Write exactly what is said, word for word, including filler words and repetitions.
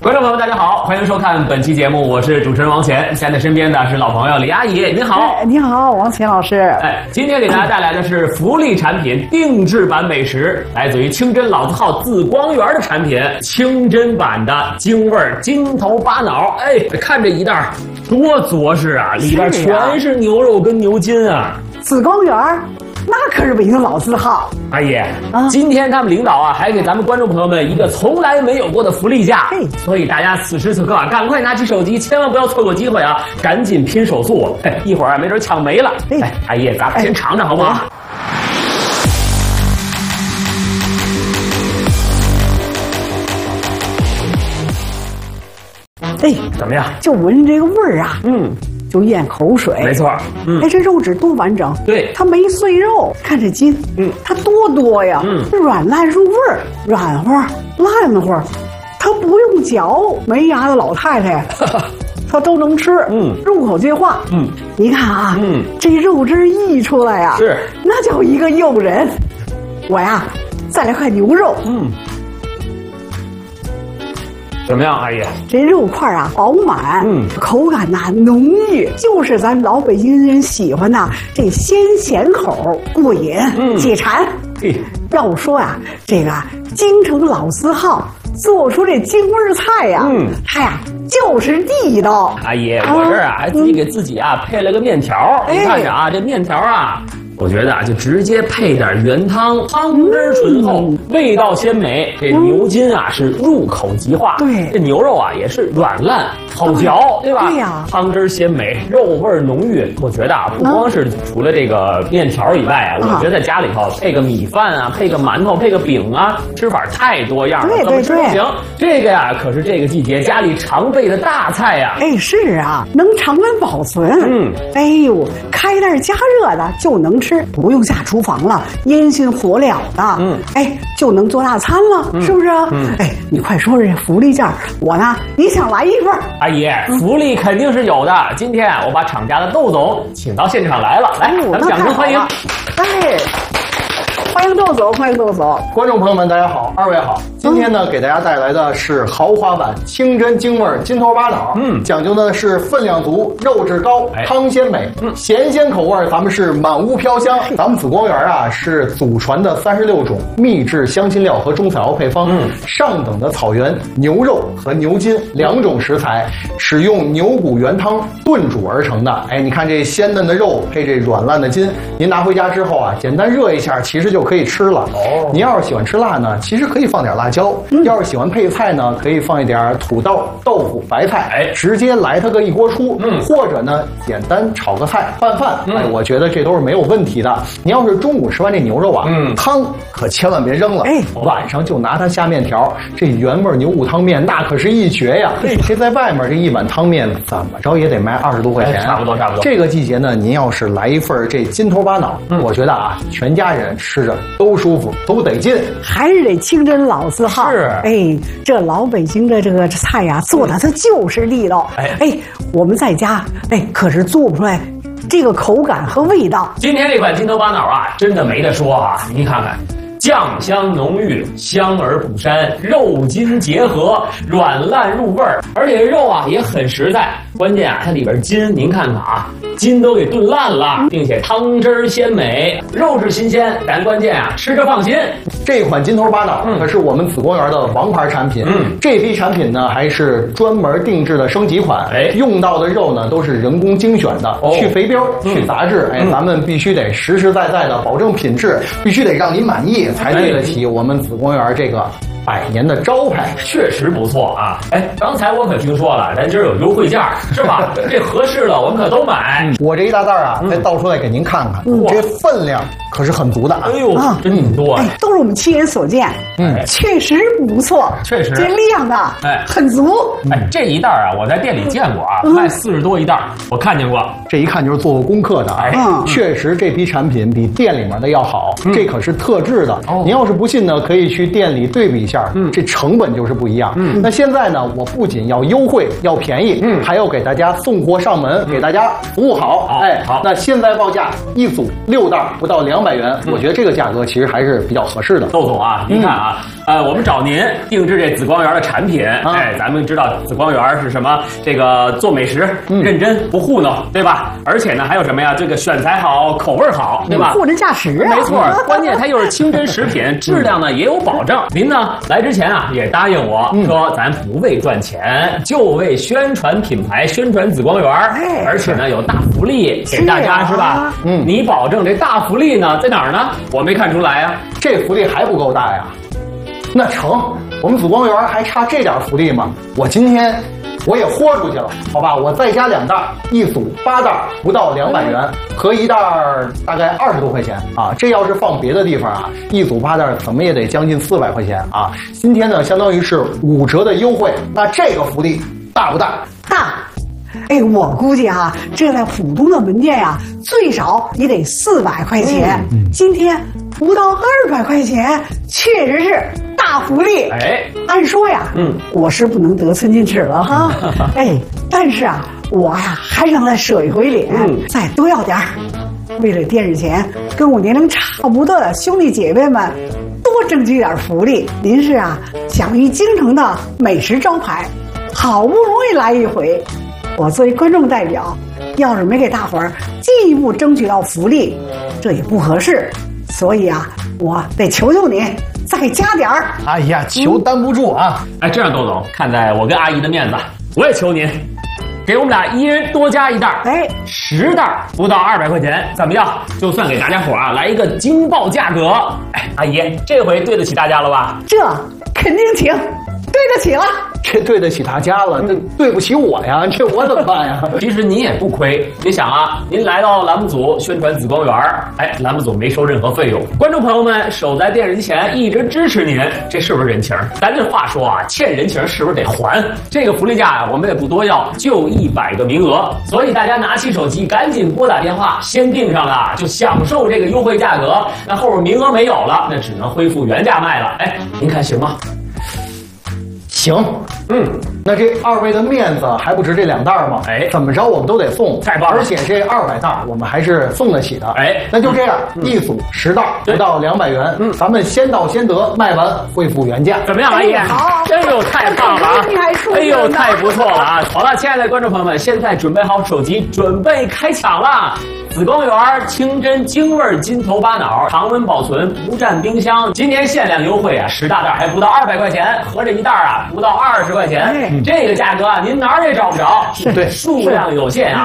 观众朋友们，大家好，欢迎收看本期节目，我是主持人王乾。现在身边的是老朋友李阿姨，您好。 哎，你好，王乾老师。 哎，今天给大家带来的是福利产品定制版美食，来自于清真老字号紫光园的产品，清真版的京味金头巴脑。哎，看这一袋多着实啊，里边全是牛肉跟牛筋啊。 紫光园那可是北京老字号。 阿姨，啊、今天他们领导啊还给咱们观众朋友们一个从来没有过的福利价，所以大家此时此刻啊，赶快拿起手机，千万不要错过机会啊，赶紧拼手速，哎，一会儿啊没准抢没了。哎，阿姨，咱们先尝尝好不好？ 哎， 怎么样？ 就闻这个味儿啊， 嗯。 就咽口水， 没错。 嗯，哎，这肉质多完整， 对， 它没碎肉，看这筋，嗯，它多多呀，嗯，软烂入味儿，软和烂和，它不用嚼，没牙的老太太，它都能吃，嗯，入口即化，嗯，你看啊，嗯，这肉汁溢出来呀， 是， 那叫一个诱人。我呀，再来块牛肉，嗯。 怎么样，阿姨？ 这肉块啊，饱满，嗯，口感呐、啊、浓郁，就是咱老北京人喜欢的这鲜咸口，过瘾，嗯，解馋。嘿，要说啊，这个京城老字号做出这京味菜呀、啊，嗯，它呀就是地道。 阿姨，我这儿啊还自己给自己啊配了个面条，你看着啊，这面条啊。我觉得啊，就直接配点原汤，汤汁醇厚，嗯、味道鲜美。这牛筋啊是入口即化，对，这牛肉啊也是软烂好嚼，对吧？ 对呀，汤汁鲜美，肉味浓郁。我觉得啊，不光是除了这个面条以外啊，啊我觉得在家里头配个米饭啊，配个馒头，配个饼啊，吃法太多样了，怎么吃都行。这个呀，可是这个季节家里常备的大菜呀。 哎，是啊，能常温保存。嗯，哎呦，开袋加热的就能吃。不用下厨房了，烟熏火燎的，嗯，哎，就能做大餐了，嗯、是不是？嗯，哎，你快说说这福利价，我呢也想来一份。 阿姨，福利肯定是有的。今天我把厂家的窦总请到现场来了，来，咱们掌声欢迎。 哎。欢迎窦总，欢迎窦总！ 观众朋友们，大家好，二位好。今天呢，给大家带来的是豪华版清真京味金头巴脑，嗯，讲究的是分量足、肉质高、汤鲜美，嗯，咸鲜口味咱们是满屋飘香。咱们紫光园啊是祖传的三十六种秘制香辛料和中草药配方，嗯，上等的草原牛肉和牛筋两种食材，使用牛骨原汤炖煮而成的。哎，你看这鲜嫩的肉配这软烂的筋，您拿回家之后啊，简单热一下，其实就可以吃了。哦，您要是喜欢吃辣呢，其实可以放点辣椒；嗯、要是喜欢配菜呢，可以放一点土豆、豆腐、白菜，哎，直接来它个一锅出。嗯，或者呢，简单炒个菜拌饭，嗯、哎，我觉得这都是没有问题的。您要是中午吃完这牛肉啊，嗯，汤可千万别扔了，哎，晚上就拿它下面条，这原味牛骨汤面那可是一绝呀！哎，这在外面这一碗汤面怎么着也得卖二十多块钱， 哎，差不多差不多。 这个季节呢，您要是来一份这金头巴脑，嗯、我觉得啊，全家人吃着都舒服，都得劲， 还是得清真老字号。 是， 哎，这老北京的这个菜呀，做的它就是地道。哎哎，我们在家哎可是做不出来这个口感和味道。 今天这款金头巴脑啊，真的没得说啊！您看看。酱香浓郁，香而补山，肉筋结合，软烂入味儿，而且肉啊也很实在。关键啊，它里边筋，您看看啊，筋都给炖烂了，并且汤汁鲜美，肉质新鲜。但关键啊，吃着放心。 这款金头巴脑可是我们紫光园的王牌产品。嗯，这批产品呢还是专门定制的升级款。哎，用到的肉呢都是人工精选的，哦、去肥膘、去杂质。嗯、哎，咱们必须得实实在在的保证品质，必须得让您满意。才对得起我们紫光园这个百年的招牌， 确实不错啊！哎，刚才我可听说了，咱今儿有优惠价，是吧？这合适了，我们可都买。 我这一大袋啊，再倒出来给您看看，嗯、这分量可是很足的啊！ 哎呦，啊、真挺多、啊哎， 都是我们亲眼所见，嗯，确实不错， 确实这量啊，哎，很足。 哎，这一袋啊，我在店里见过啊，嗯、卖四十多一袋，我看见过。 这一看就是做过功课的，哎，嗯、确实这批产品比店里面的要好，嗯、这可是特制的。哦、您要是不信呢，可以去店里对比一下。嗯，这成本就是不一样。嗯，那现在呢，我不仅要优惠，要便宜，嗯，还要给大家送货上门，嗯、给大家服务好。好哎，好，那现在报价一组六袋不到两百元，嗯、我觉得这个价格其实还是比较合适的。 窦总啊，您看啊， 呃，我们找您定制这紫光园的产品。啊、哎，咱们知道紫光园是什么？这个做美食、嗯、认真不糊弄，对吧？而且呢，还有什么呀？这个选材好，口味好，对吧？ 货真价实啊！ 没错，关键它又是清真食品，质量呢也有保证。您呢来之前啊也答应我、嗯、说，咱不为赚钱，就为宣传品牌、宣传紫光园，哎、而且呢有大福利给大家，是, 是吧？嗯，你保证这大福利呢在哪儿呢？我没看出来啊， 这福利还不够大呀？那成，我们紫光园还差这点福利吗？我今天我也豁出去了，好吧？我再加两袋，一组八袋，不到两百元，合一袋大概二十多块钱啊。这要是放别的地方啊，一组八袋怎么也得将近四百块钱啊。今天呢，相当于是五折的优惠，那这个福利大不大？ 大。哎，我估计啊，这在普通的门店呀、啊，最少也得四百块钱。嗯嗯、今天不到二百块钱，确实是大福利。哎，按说呀，嗯，我是不能得寸进尺了哈。哎，但是啊，我呀还想再舍一回脸，嗯、再多要点儿。为了电视前跟我年龄差不多的兄弟姐妹们多争取点福利，您是啊享誉京城的美食招牌，好不容易来一回。我作为观众代表，要是没给大伙儿进一步争取到福利，这也不合适。所以啊，我得求求您再加点儿。 哎呀，求担不住啊！ 嗯、哎，这样，窦总，看在我跟阿姨的面子，我也求您，给我们俩一人多加一袋。哎，十袋不到二百块钱，怎么样？就算给大家伙啊来一个惊爆价格。哎，阿姨，这回对得起大家了吧？ 这肯定行，对得起了。 这对得起大家了，这对不起我呀，这我怎么办呀？ 其实您也不亏，你想啊，您来到栏目组宣传紫光园，哎，栏目组没收任何费用，观众朋友们守在电视机前一直支持您，这是不是人情？咱这话说啊，欠人情是不是得还？这个福利价呀，我们也不多要，就一百个名额，所以大家拿起手机赶紧拨打电话，先订上了就享受这个优惠价格。那后边名额没有了，那只能恢复原价卖了。哎，您看行吗？ 行，嗯，那这二位的面子还不值这两袋吗？哎，怎么着我们都得送， 太棒了！ 而且这二百袋我们还是送得起的。哎，那就这样，嗯、一组十袋，不到两百元，嗯，咱们先到先得，卖完恢复原价， 怎么样，阿姨？好，哎呦，太棒了啊！哎呦，太不错了啊！好了，亲爱的观众朋友们，现在准备好手机，准备开抢了。紫光园清真京味金头巴脑，常温保存，不占冰箱。今年限量优惠啊，十大袋还不到二百块钱，合着一袋啊不到二十块钱。哎、这个价格啊，您哪儿也找不着。 对， 数量有限啊。